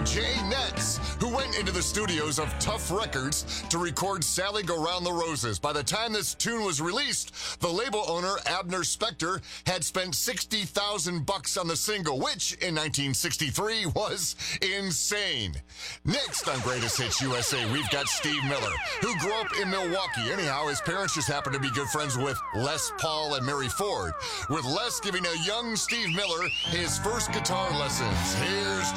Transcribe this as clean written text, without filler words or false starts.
Jay Netz, who went into the studios of Tough Records to record Sally Go Round the Roses. By the time this tune was released, the label owner, Abner Spector, had spent $60,000 on the single, which in 1963 was insane. Next on Greatest Hits USA, we've got Steve Miller, who grew up in Milwaukee. Anyhow, his parents just happened to be good friends with Les Paul and Mary Ford, with Les giving a young Steve Miller his first guitar lessons. Here's